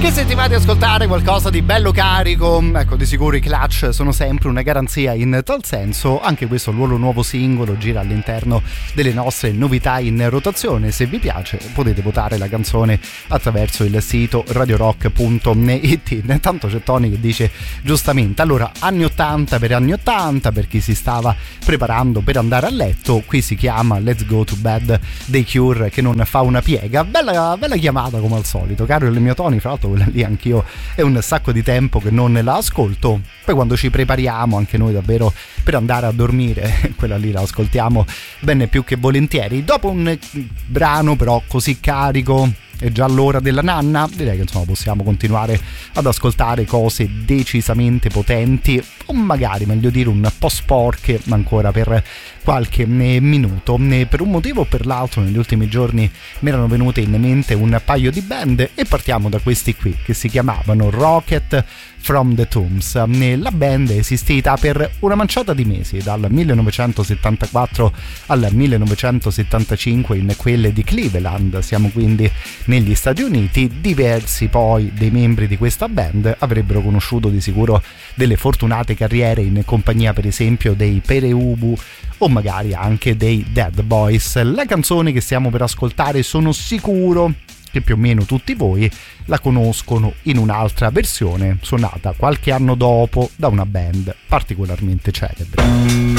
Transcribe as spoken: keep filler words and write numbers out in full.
Che se ti va di ascoltare qualcosa di bello carico, ecco, di sicuro i Clutch sono sempre una garanzia in tal senso. Anche questo loro nuovo singolo gira all'interno delle nostre novità in rotazione. Se vi piace potete votare la canzone attraverso il sito radio rock punto it. Intanto c'è Tony che dice giustamente, allora anni ottanta per anni ottanta, per chi si stava preparando per andare a letto, qui si chiama Let's Go to Bed dei Cure, che non fa una piega. Bella, bella chiamata come al solito, caro il mio Tony. Fra l'altro quella lì anch'io è un sacco di tempo che non la ascolto. Poi quando ci prepariamo anche noi davvero per andare a dormire, quella lì la ascoltiamo bene più che volentieri. Dopo un brano però così carico, è già l'ora della nanna, direi che insomma possiamo continuare ad ascoltare cose decisamente potenti, o magari meglio dire un po' sporche ancora per qualche minuto. Per un motivo o per l'altro negli ultimi giorni mi erano venute in mente un paio di band e partiamo da questi qui che si chiamavano Rocket from the Tombs. La band è esistita per una manciata di mesi, dal millenovecentosettantaquattro al millenovecentosettantacinque in quelle di Cleveland. Siamo quindi negli Stati Uniti. Diversi poi dei membri di questa band avrebbero conosciuto di sicuro delle fortunate carriere in compagnia per esempio dei Pere Ubu o magari anche dei Dead Boys. La canzone che stiamo per ascoltare sono sicuro che più o meno tutti voi la conoscono in un'altra versione suonata qualche anno dopo da una band particolarmente celebre.